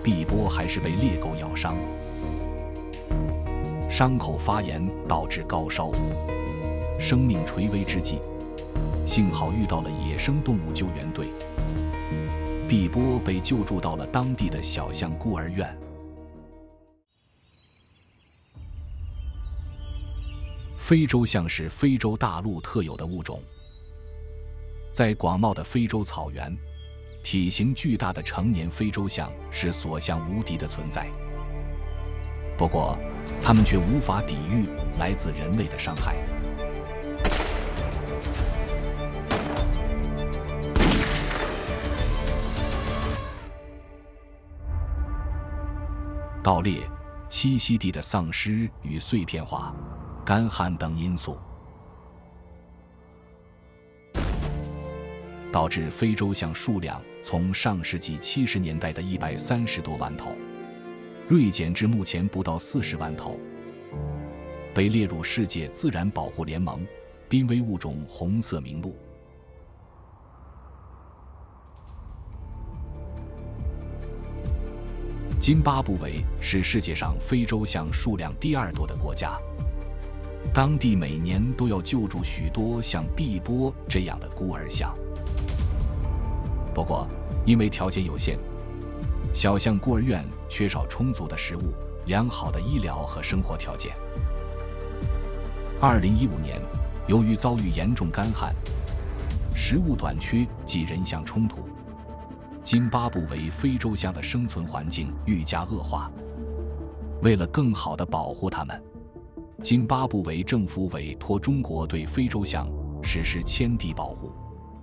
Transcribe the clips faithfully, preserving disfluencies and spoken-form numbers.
碧波还是被猎狗咬伤，伤口发炎导致高烧，生命垂危之际，幸好遇到了野生动物救援队，碧波被救助到了当地的小象孤儿院。非洲象是非洲大陆特有的物种，在广袤的非洲草原，体型巨大的成年非洲象是所向无敌的存在。不过，它们却无法抵御来自人类的伤害。盗猎、栖息地的丧失与碎片化、干旱等因素，导致非洲象数量从上世纪七十年代的一百三十多万头，锐减至目前不到四十万头，被列入世界自然保护联盟濒危物种红色名录。津巴布韦是世界上非洲象数量第二多的国家，当地每年都要救助许多像碧波这样的孤儿象。不过，因为条件有限，小象孤儿院缺少充足的食物、良好的医疗和生活条件。二零一五年，由于遭遇严重干旱、食物短缺及人象冲突，津巴布韦非洲象的生存环境愈加恶化。为了更好地保护它们，津巴布韦政府委托中国对非洲象实施迁地保护。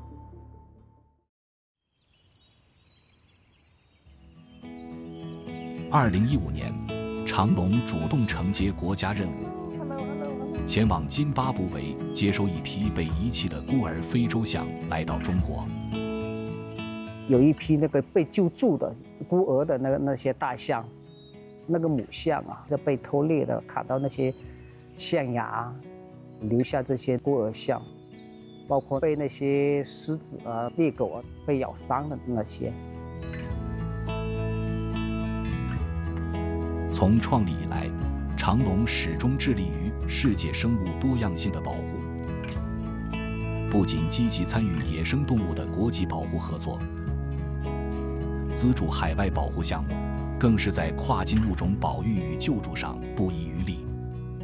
二零一五年，长隆主动承接国家任务，前往津巴布韦接收一批被遗弃的孤儿非洲象来到中国。 有一批那个被救助的孤儿的那个那些大象，那个母象啊，就被偷猎的，砍到那些象牙，留下这些孤儿象，包括被那些狮子啊、猎狗啊被咬伤的那些。 从创立以来，长隆始终致力于世界生物多样性的保护，不仅积极参与野生动物的国际保护合作，资助海外保护项目，更是在跨境物种保育与救助上不遗余力。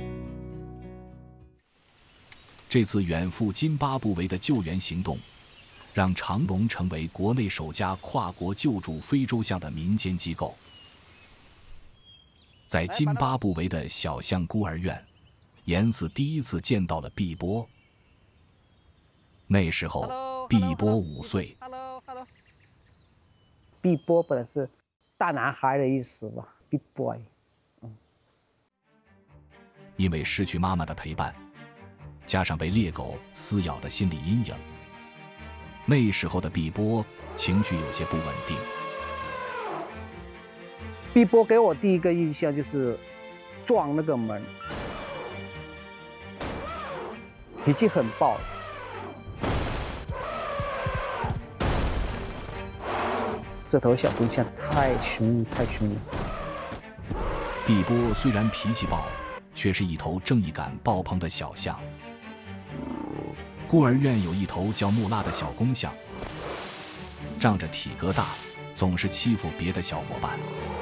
这次远赴津巴布韦的救援行动，让长隆成为国内首家跨国救助非洲象的民间机构。在津巴布韦的小象孤儿院，严子第一次见到了碧波。那时候，碧波五岁。 碧波本来是大男孩的意思吧 ，Big Boy。嗯。 因为失去妈妈的陪伴，加上被猎狗撕咬的心理阴影，那时候的碧波情绪有些不稳定。 碧波给我第一个印象就是撞那个门，脾气很暴。这头小公象太凶太凶了。 碧波虽然脾气暴，却是一头正义感爆棚的小象。孤儿院有一头叫穆拉的小公象，仗着体格大，总是欺负别的小伙伴。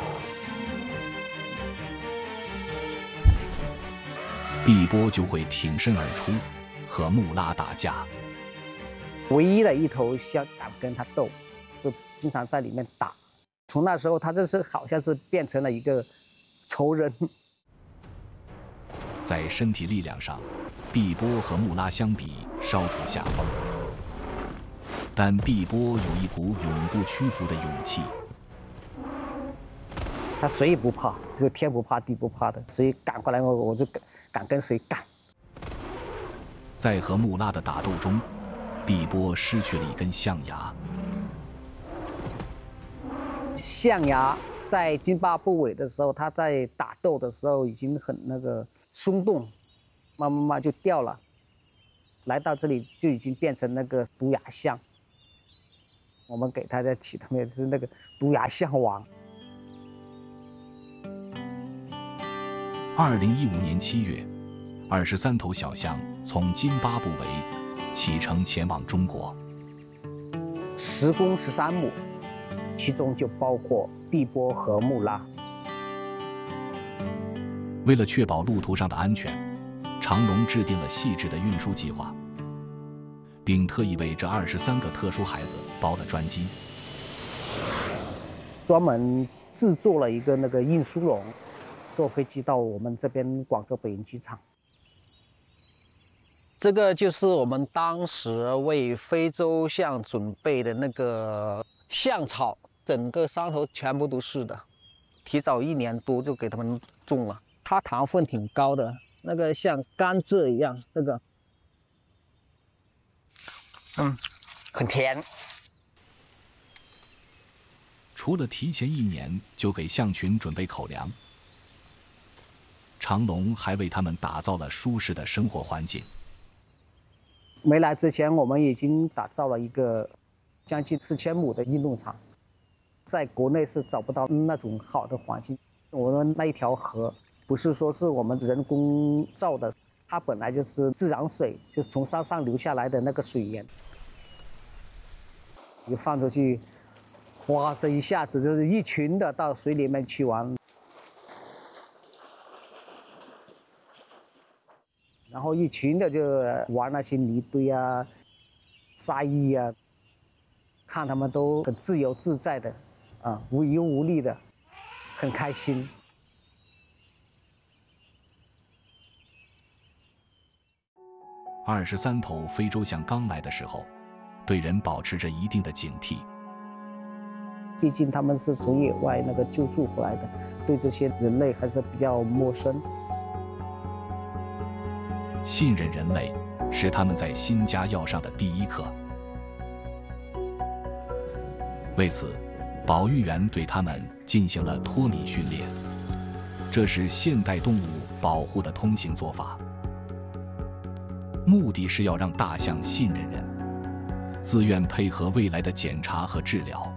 碧波就会挺身而出，和穆拉打架。 唯一的一头象敢跟他斗，就经常在里面打。从那时候，他就是好像是变成了一个仇人。 在身体力量上，碧波和穆拉相比稍处下风，但碧波有一股永不屈服的勇气。 他谁也不怕，就天不怕地不怕的，谁赶过来我我就敢敢跟谁干。 在和穆拉的打斗中，碧波失去了一根象牙。 象牙在津巴布韦的时候，他在打斗的时候已经很那个松动，慢慢慢就掉了。来到这里就已经变成那个毒牙象。我们给他的起的名字是那个毒牙象王。 二零一五年七月，二十三头小象从津巴布韦启程前往中国。 十公十三母，其中就包括碧波和木拉。 为了确保路途上的安全，长龙制定了细致的运输计划，并特意为这二十三个特殊孩子包了专机， 专门制作了一个那个运输笼，坐飞机到我们这边广州北营机场。这个就是我们当时为非洲象准备的那个象草，整个山头全部都是的，提早一年多就给他们种了。它糖分挺高的，那个像甘蔗一样，那个，嗯，很甜。 除了提前一年就给象群准备口粮，长龙还为他们打造了舒适的生活环境。 没来之前，我们已经打造了一个将近四千亩的运动场，在国内是找不到那种好的环境。我们那一条河不是说是我们人工造的，它本来就是自然水，就是从山上流下来的那个水源。你放出去，哇，这一下子就是一群的到水里面去玩。然后一群的就玩那些泥堆啊、沙溢啊，看他们都很自由自在的，啊，无忧无虑的，很开心。 二十三头非洲象刚来的时候，对人保持着一定的警惕。 毕竟他们是从野外那个救助回来的，对这些人类还是比较陌生。 信任人类是他们在新家要上的第一课。为此，保育员对他们进行了脱敏训练，这是现代动物保护的通行做法，目的是要让大象信任人，自愿配合未来的检查和治疗。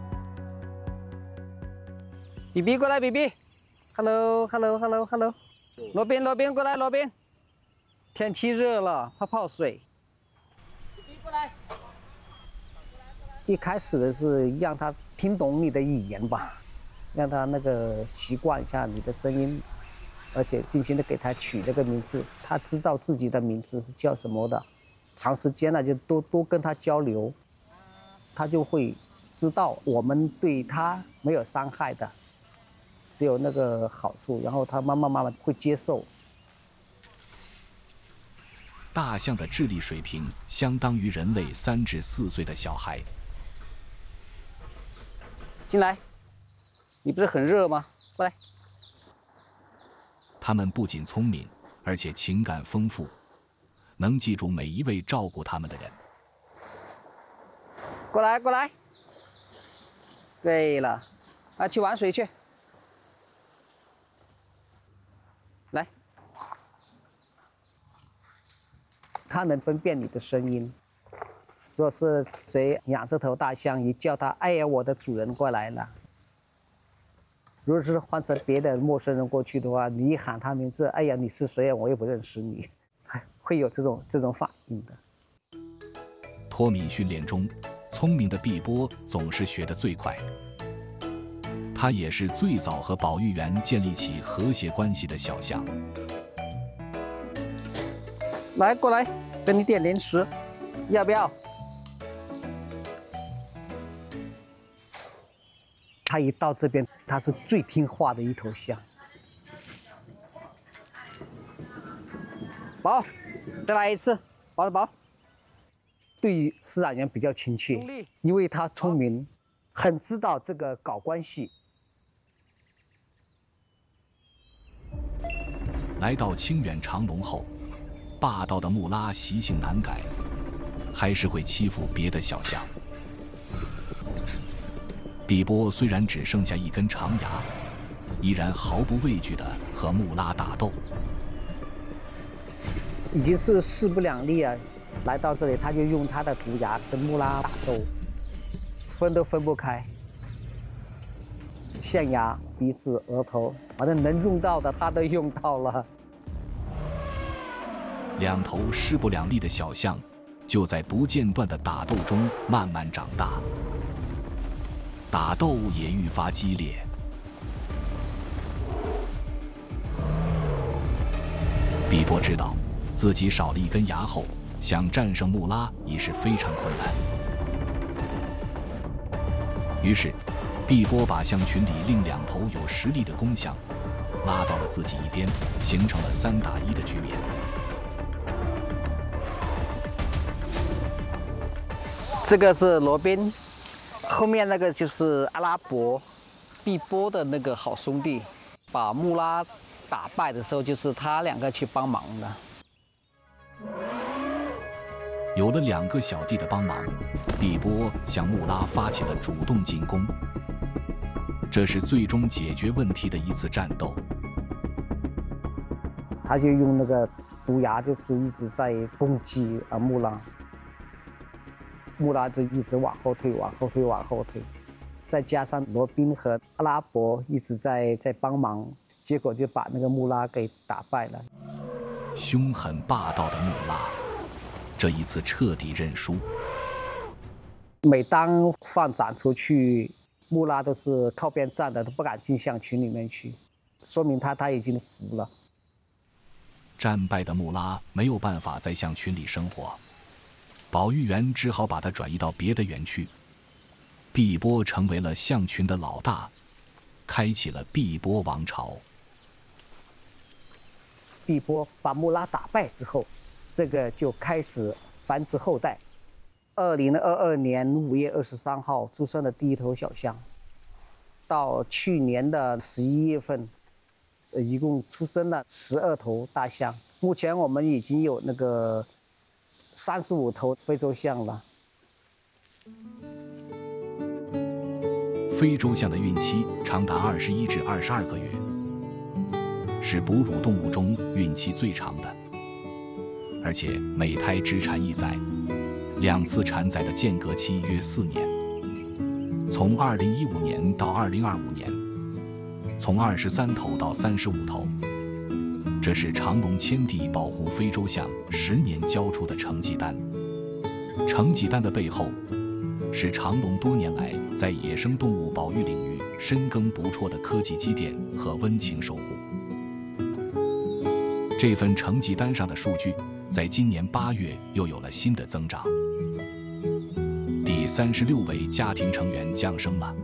比比过来，比比 ，hello hello hello hello， 罗宾罗宾过来，罗宾。天气热了，泡泡水。过来。一开始的是让他听懂你的语言吧，让他那个习惯一下你的声音，而且精心的给他取那个名字，他知道自己的名字是叫什么的。长时间了就多多跟他交流，他就会知道我们对他没有伤害的，只有那个好处，然后他慢慢慢慢会接受。 大象的智力水平相当于人类三至四岁的小孩。 进来，你不是很热吗？过来。 他们不仅聪明，而且情感丰富，能记住每一位照顾他们的人。 过来，过来。对了，啊，去玩水去。来。它能分辨你的声音。如果是谁养这头大象，一叫它，哎呀，我的主人过来了。如果是换成别的陌生人过去的话，你一喊他名字，哎呀，你是谁呀？我也不认识你，会有这种这种反应的。 脱敏训练中，聪明的碧波总是学得最快。他也是最早和保育员建立起和谐关系的小象。 来，过来，给你点零食，要不要？他一到这边，他是最听话的一头象。宝，再来一次，宝的宝。对于饲养员比较亲切，因为他聪明，很知道这个搞关系。 来到清远长隆后，霸道的穆拉习性难改，还是会欺负别的小象。碧波虽然只剩下一根长牙，依然毫不畏惧地和穆拉打斗。 已经是势不两立啊！来到这里，他就用他的毒牙跟穆拉打斗，分都分不开。 象牙、鼻子、额头，反正能用到的他都用到了。 两头势不两立的小象，就在不间断的打斗中慢慢长大，打斗也愈发激烈。碧波知道自己少了一根牙后，想战胜穆拉已是非常困难。于是，碧波把象群里另两头有实力的公象拉到了自己一边，形成了三打一的局面。 这个是罗宾，后面那个就是阿拉伯，碧波的那个好兄弟，把穆拉打败的时候，就是他两个去帮忙的。 有了两个小弟的帮忙，碧波向穆拉发起了主动进攻。这是最终解决问题的一次战斗。 他就用那个毒牙，就是一直在攻击啊穆拉。穆拉就一直往后退，往后退，往后退，再加上罗宾和阿拉伯一直在在帮忙，结果就把那个穆拉给打败了。 凶狠霸道的穆拉，这一次彻底认输。 每当放展出去，穆拉都是靠边站的，都不敢进象群里面去，说明他他已经服了。 战败的穆拉没有办法在象群里生活。保育员只好把他转移到别的园区。碧波成为了象群的老大，开启了碧波王朝。 碧波把穆拉打败之后，这个就开始繁殖后代。二零二二年五月二十三号出生的第一头小象，到去年的十一月份，呃，一共出生了十二头大象。目前我们已经有那个三十五头非洲象了。 非洲象的孕期长达二十一至二十二个月，是哺乳动物中孕期最长的，而且每胎只产一载，两次产崽的间隔期约四年。从二零一五年到二零二五年，从二十三头到三十五头。这是长隆签地保护非洲象十年交出的成绩单。成绩单的背后，是长隆多年来在野生动物保育领域深耕不辍的科技积淀和温情守护。这份成绩单上的数据，在今年八月又有了新的增长。第三十六位家庭成员降生了。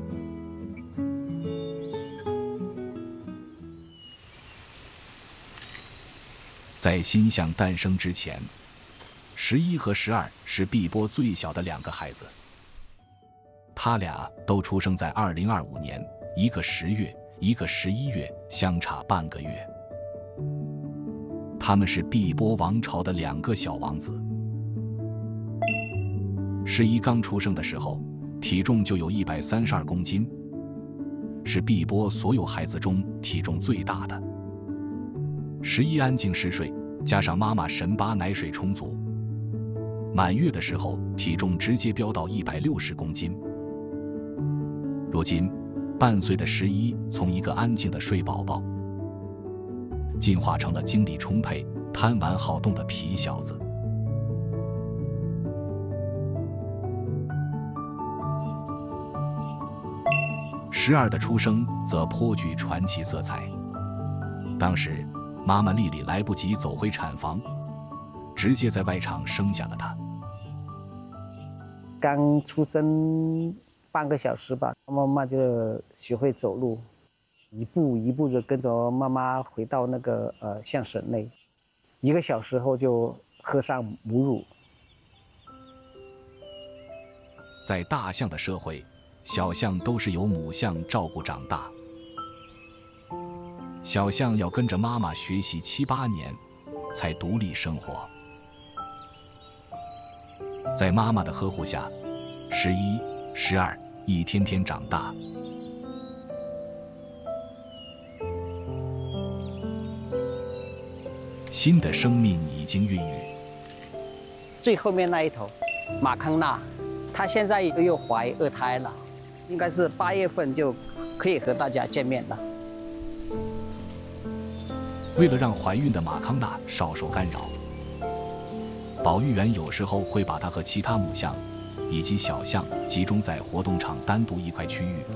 在新象诞生之前，十一和十二是碧波最小的两个孩子。他俩都出生在二零二五年，一个十月，一个十一月，相差半个月。他们是碧波王朝的两个小王子。十一刚出生的时候，体重就有一百三十二公斤，是碧波所有孩子中体重最大的。十一安静嗜睡，加上妈妈神巴奶水充足，满月的时候体重直接飙到一百六十公斤。如今，半岁的十一从一个安静的睡宝宝，进化成了精力充沛、贪玩好动的皮小子。十二的出生则颇具传奇色彩。当时，妈妈丽丽来不及走回产房，直接在外场生下了他。 刚出生半个小时吧，妈妈就学会走路，一步一步的跟着妈妈回到那个呃象舍内，一个小时后就喝上母乳。 在大象的社会，小象都是由母象照顾长大。小象要跟着妈妈学习七八年，才独立生活。在妈妈的呵护下，十一、十二一天天长大。新的生命已经孕育。 最后面那一头，马康纳，她现在又怀二胎了，应该是八月份就可以和大家见面的。 为了让怀孕的马康娜少受干扰，保育员有时候会把它和其他母象以及小象集中在活动场单独一块区域。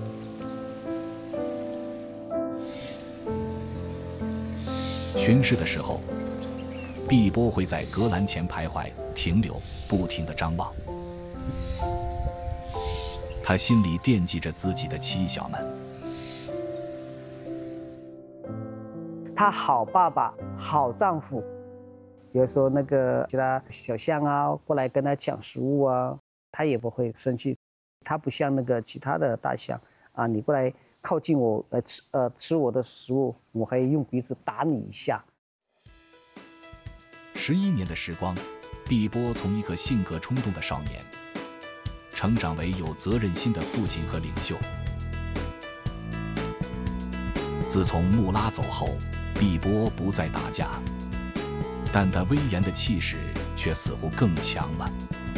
巡视的时候，碧波会在隔栏前徘徊、停留，不停地张望。他心里惦记着自己的妻小们。 他好爸爸，好丈夫。有时候那个其他小象啊过来跟他抢食物啊，他也不会生气。他不像那个其他的大象啊，你过来靠近我来吃呃吃我的食物，我还用鼻子打你一下。 十一年的时光，碧波从一个性格冲动的少年，成长为有责任心的父亲和领袖。自从穆拉走后，碧波不再打架，但他威严的气势却似乎更强了。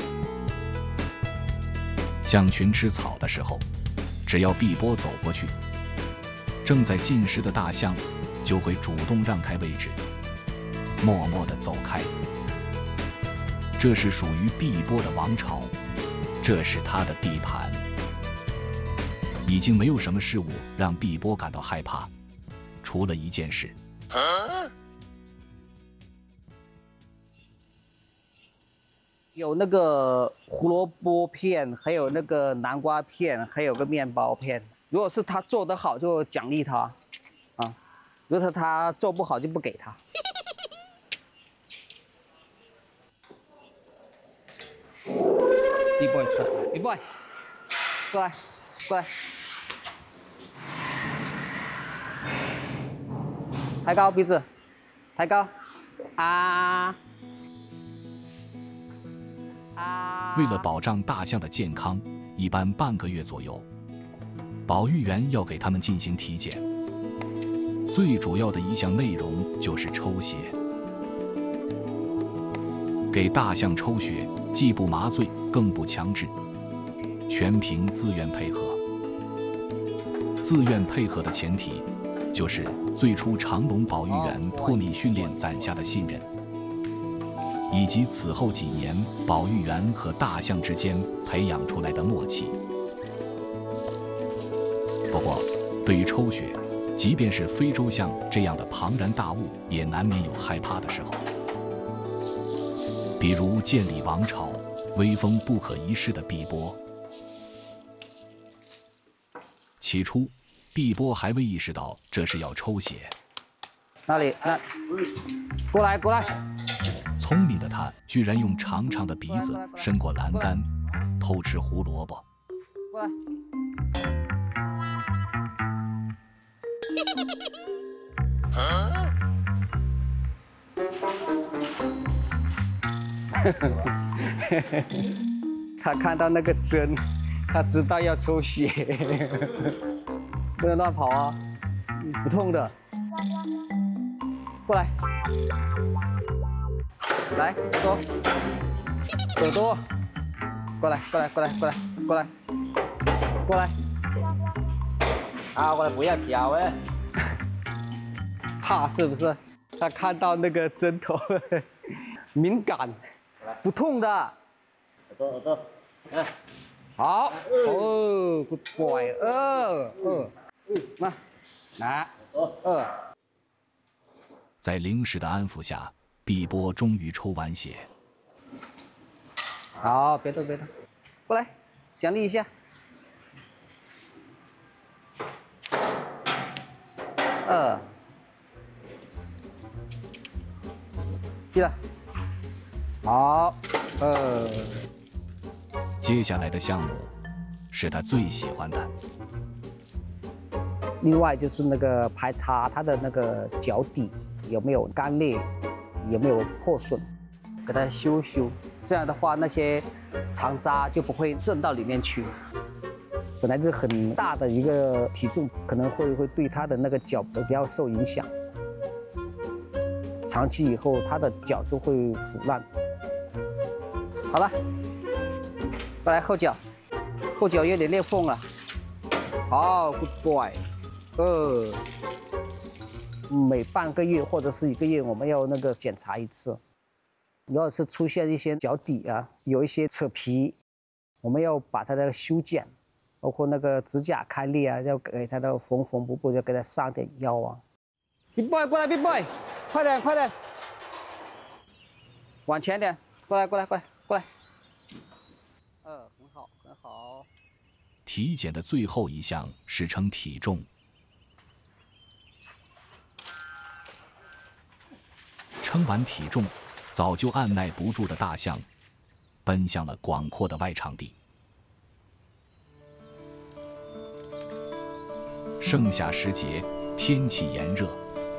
象群吃草的时候，只要碧波走过去，正在进食的大象就会主动让开位置，默默地走开。这是属于碧波的王朝，这是他的地盘。已经没有什么事物让碧波感到害怕，除了一件事。 有那个胡萝卜片，还有那个南瓜片，还有个面包片。如果是他做得好，就奖励他，啊；如果他做不好，就不给他。B boy 出来 ，B boy， 过来，过来，抬高鼻子，抬高，啊。 为了保障大象的健康，一般半个月左右，保育员要给他们进行体检。最主要的一项内容就是抽血。给大象抽血既不麻醉，更不强制，全凭自愿配合。自愿配合的前提，就是最初长隆保育员脱敏训练攒下的信任，以及此后几年保育员和大象之间培养出来的默契。不过，对于抽血，即便是非洲象这样的庞然大物，也难免有害怕的时候。比如建立王朝、威风不可一世的碧波。起初，碧波还未意识到这是要抽血。 那里，那，过来，过来。 聪明的他居然用长长的鼻子伸过栏杆，偷吃胡萝卜。 过来。他看到那个针，他知道要抽血，不能乱跑啊，不痛的。过来。来，耳朵，耳朵，过来，过来，过来，过来，过来，过来，啊，过来，不要嚼哎，怕是不是？他看到那个针头，敏感，不痛的。耳朵，耳朵，嗯，好，哦 ，good boy， 二二，那，拿，二。 在临时的安抚下，碧波终于抽完血。 好，别动别动，过来，奖励一下。二，记了。好，二。 接下来的项目是他最喜欢的。 另外就是那个排查它的那个脚底有没有干裂，有没有破损，给它修修。这样的话，那些残渣就不会渗到里面去。本来是很大的一个体重，可能会会对它的那个脚比较受影响。长期以后，它的脚就会腐烂。好了，过来后脚，后脚有点裂缝了。 好 ，good boy， 呃，每半个月或者是一个月，我们要那个检查一次。如果是出现一些脚底啊，有一些扯皮，我们要把它的修剪，包括那个指甲开裂啊，要给它的缝缝补补，要给它上点药啊。Big boy 过来 ，Big boy， 快点快点，往前点，过来过来过来过来。呃，很好很好。 体检的最后一项是称体重。称完体重，早就按耐不住的大象奔向了广阔的外场地。盛夏时节，天气炎热，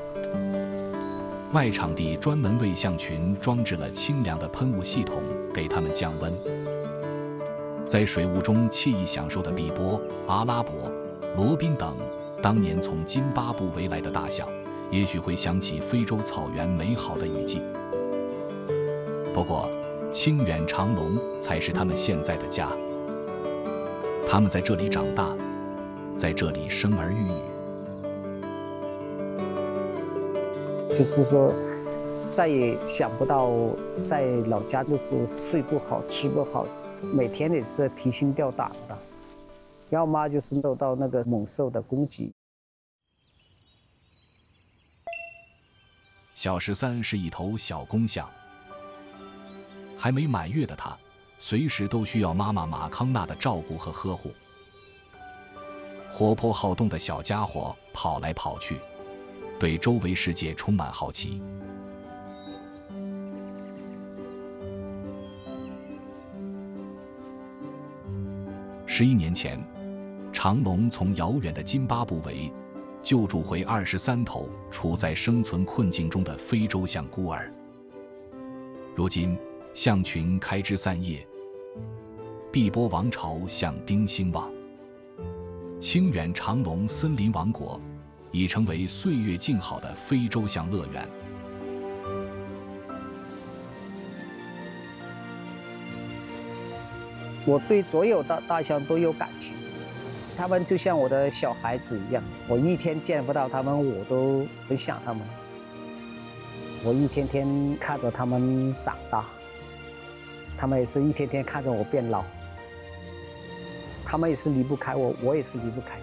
外场地专门为象群装置了清凉的喷雾系统，给它们降温。在水雾中惬意享受的碧波、阿拉伯、罗宾等当年从津巴布韦来的大象，也许会想起非洲草原美好的雨季。不过，清远长隆才是他们现在的家。他们在这里长大，在这里生儿育女。 就是说，再也想不到在老家就是睡不好、吃不好，每天也是提心吊胆的，要么就是受到那个猛兽的攻击。 小十三是一头小公象，还没满月的它，随时都需要妈妈马康娜的照顾和呵护。活泼好动的小家伙跑来跑去，对周围世界充满好奇。十一年前，长隆从遥远的津巴布韦救助回二十三头处在生存困境中的非洲象孤儿。如今，象群开枝散叶，碧波王朝向丁兴旺，清远长隆森林王国已成为岁月静好的非洲象乐园。 我对所有的大象都有感情，他们就像我的小孩子一样，我一天见不到他们，我都很想他们。我一天天看着他们长大，他们也是一天天看着我变老，他们也是离不开我，我也是离不开。